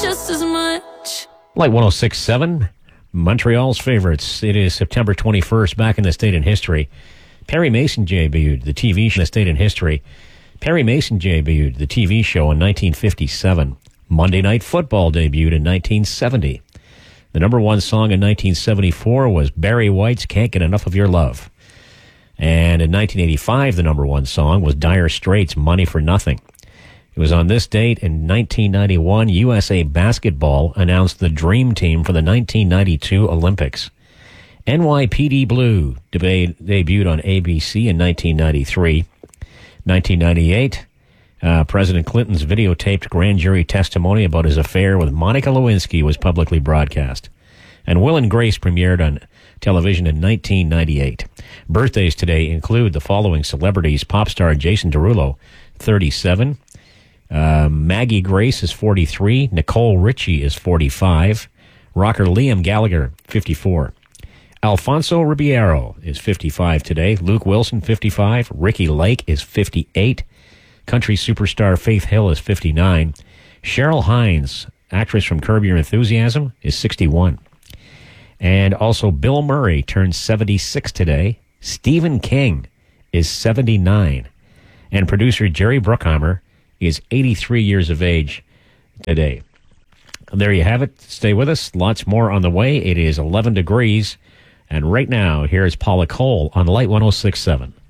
just as much. Light 106.7, Montreal's favorites. It is September 21st, back in the state in history. Perry Mason debuted the TV show in the state in history. Perry Mason debuted the TV show in 1957. Monday Night Football debuted in 1970. The number one song in 1974 was Barry White's Can't Get Enough of Your Love. And in 1985, the number one song was Dire Straits' Money for Nothing. It was on this date in 1991, USA Basketball announced the Dream Team for the 1992 Olympics. NYPD Blue debuted on ABC in 1993. 1998, President Clinton's videotaped grand jury testimony about his affair with Monica Lewinsky was publicly broadcast. And Will and Grace premiered on television in 1998. Birthdays today include the following celebrities: pop star Jason Derulo, 37. Maggie Grace is 43. Nicole Richie is 45. Rocker Liam Gallagher, 54. Alfonso Ribeiro is 55 today. Luke Wilson, 55. Ricky Lake is 58. Country superstar Faith Hill is 59. Cheryl Hines, actress from Curb Your Enthusiasm, is 61. And also Bill Murray turns 76 today. Stephen King is 79. And producer Jerry Bruckheimer is 83 years of age today. There you have it. Stay with us. Lots more on the way. It is 11 degrees. And right now, here's Paula Cole on Light 106.7.